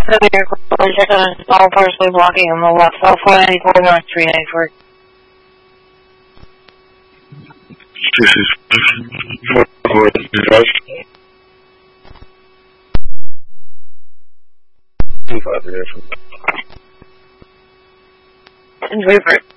So you're going to check on all partially blocking on the left, South 494 North 394. This is 445. 25. And wait for it.